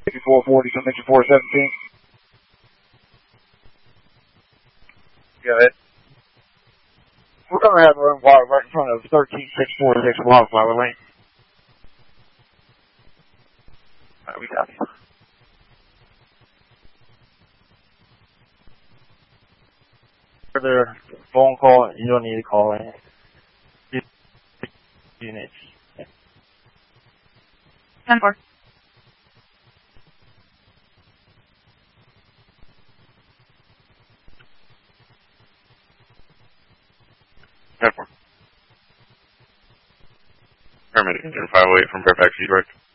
5440, submission 417. Go ahead. We're going to have a run wire right in front of 13646 Wildflower Lane. All right, we got you. Further phone call, you don't need to call in. Units. 10-4. Paramedic engine 508 from Fairfax East,